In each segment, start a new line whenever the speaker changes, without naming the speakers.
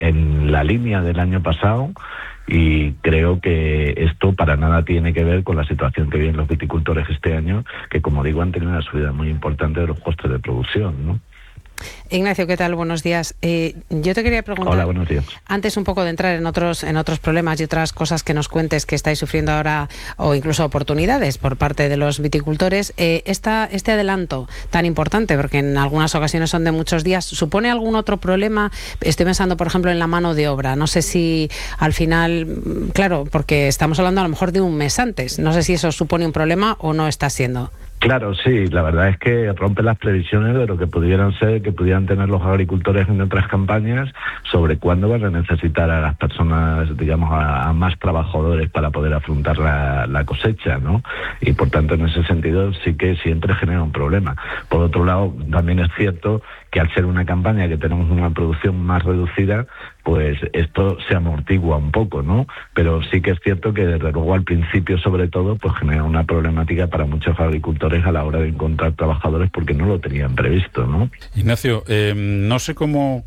en la línea del año pasado, y creo que esto para nada tiene que ver con la situación que viven los viticultores este año, que, como digo, han tenido una subida muy importante de los costes de producción, ¿no?
Ignacio, ¿qué tal? Buenos días. Yo te quería preguntar,
hola, buenos días.
Antes un poco de entrar en otros problemas y otras cosas que nos cuentes que estáis sufriendo ahora, o incluso oportunidades por parte de los viticultores, este adelanto tan importante, porque en algunas ocasiones son de muchos días, ¿supone algún otro problema? Estoy pensando, por ejemplo, en la mano de obra. No sé si al final, claro, porque estamos hablando a lo mejor de un mes antes, no sé si eso supone un problema o no está siendo.
Claro, sí, la verdad es que rompe las previsiones de lo que pudieran tener los agricultores en otras campañas sobre cuándo van a necesitar a las personas, digamos, a más trabajadores para poder afrontar la cosecha, ¿no? Y por tanto, en ese sentido, sí que siempre genera un problema. Por otro lado, también es cierto que al ser una campaña que tenemos una producción más reducida, pues esto se amortigua un poco, ¿no? Pero sí que es cierto que desde luego al principio, sobre todo, pues genera una problemática para muchos agricultores a la hora de encontrar trabajadores porque no lo tenían previsto, ¿no?
Ignacio, no sé cómo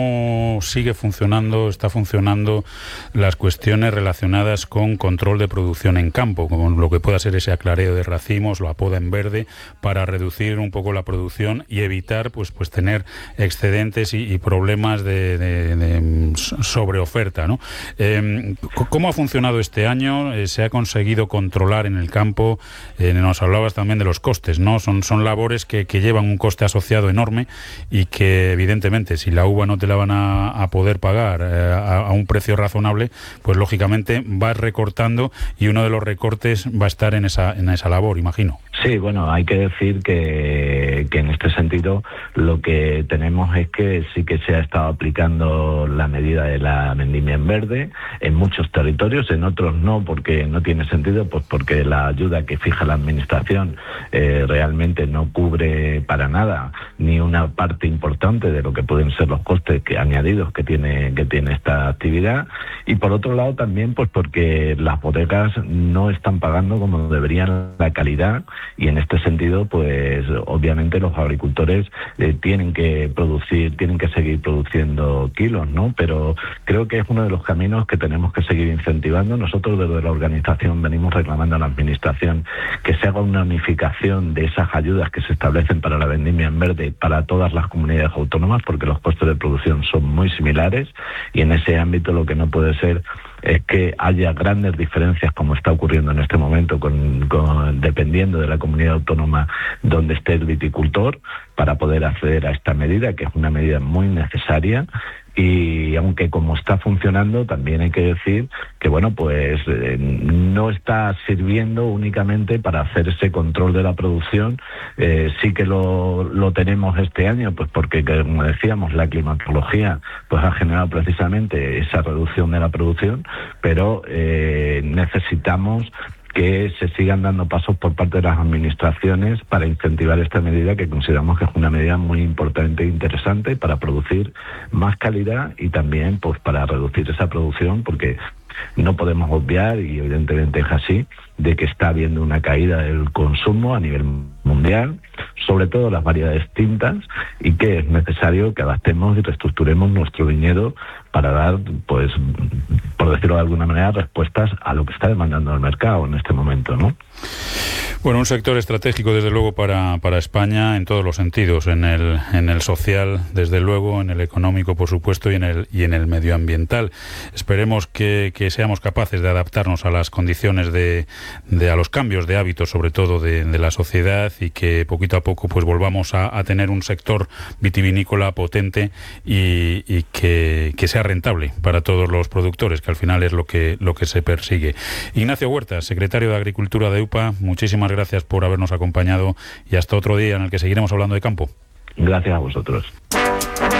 está funcionando las cuestiones relacionadas con control de producción en campo, como lo que pueda ser ese aclareo de racimos, la poda en verde, para reducir un poco la producción y evitar pues tener excedentes y problemas de sobreoferta, ¿no? ¿Cómo ha funcionado este año? ¿Se ha conseguido controlar en el campo? Nos hablabas también de los costes, ¿no? Son labores que llevan un coste asociado enorme y que, evidentemente, si la uva no te la van a poder pagar a un precio razonable, pues lógicamente vas recortando, y uno de los recortes va a estar en esa labor, imagino.
Sí, bueno, hay que decir que en este sentido lo que tenemos es que sí que se ha estado aplicando la medida de la vendimia en verde en muchos territorios, en otros no, porque no tiene sentido, pues porque la ayuda que fija la administración realmente no cubre para nada ni una parte importante de lo que pueden ser los costes añadidos que tiene esta actividad. Y por otro lado también pues porque las bodegas no están pagando como deberían la calidad, y en este sentido pues obviamente los agricultores tienen que seguir produciendo kilos, ¿no? Pero creo que es uno de los caminos que tenemos que seguir incentivando. Nosotros desde la organización venimos reclamando a la administración que se haga una unificación de esas ayudas que se establecen para la vendimia en verde para todas las comunidades autónomas, porque los costes de producción son muy similares, y en ese ámbito lo que no puede ser es que haya grandes diferencias, como está ocurriendo en este momento, dependiendo de la comunidad autónoma donde esté el viticultor, para poder acceder a esta medida, que es una medida muy necesaria. Y aunque como está funcionando, también hay que decir que bueno, pues no está sirviendo únicamente para hacer ese control de la producción. Sí que lo tenemos este año, pues porque, como decíamos, la climatología pues ha generado precisamente esa reducción de la producción, pero necesitamos que se sigan dando pasos por parte de las administraciones para incentivar esta medida, que consideramos que es una medida muy importante e interesante para producir más calidad y también pues para reducir esa producción, porque no podemos obviar, y evidentemente es así, de que está habiendo una caída del consumo a nivel mundial, sobre todo las variedades tintas, y que es necesario que adaptemos y reestructuremos nuestro viñedo para dar, pues, por decirlo de alguna manera, respuestas a lo que está demandando el mercado en este momento, ¿no?
Bueno, un sector estratégico, desde luego, para España en todos los sentidos, en el social, desde luego, en el económico, por supuesto, y en el medioambiental. Esperemos que seamos capaces de adaptarnos a las condiciones a los cambios de hábitos, sobre todo de la sociedad, y que poquito a poco pues volvamos a tener un sector vitivinícola potente y que sea rentable para todos los productores, que al final es lo que se persigue. Ignacio Huertas, secretario de Agricultura de UPA, muchísimas gracias por habernos acompañado, y hasta otro día en el que seguiremos hablando de campo.
Gracias a vosotros.